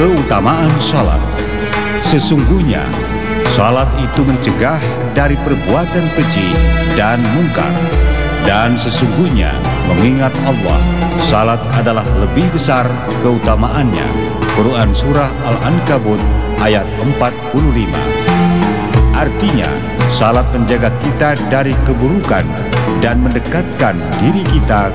Keutamaan salat. Sesungguhnya salat itu mencegah dari perbuatan keji dan mungkar. Dan sesungguhnya mengingat Allah, salat adalah lebih besar keutamaannya. Quran Surah Al-Ankabut ayat 45. Artinya, salat menjaga kita dari keburukan dan mendekatkan diri kita